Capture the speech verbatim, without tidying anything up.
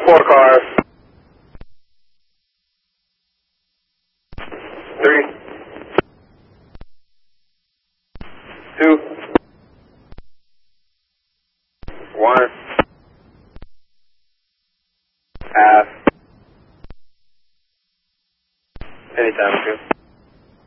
Four cars. Three. Two. One. Half. Anytime, two.